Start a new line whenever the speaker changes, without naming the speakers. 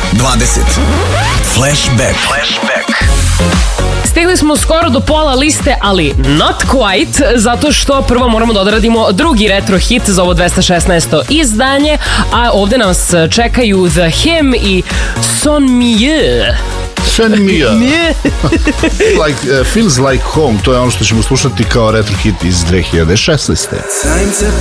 20. Flashback.
Stigli smo skoro do pola liste, ali not quite, zato što prvo moramo da odradimo drugi retro hit za ovo 216. izdanje, a ovde nas čekaju The Him i Son Mieux.
Son Mieux. Feels like home, to je ono što ćemo slušati kao retro hit iz 2016.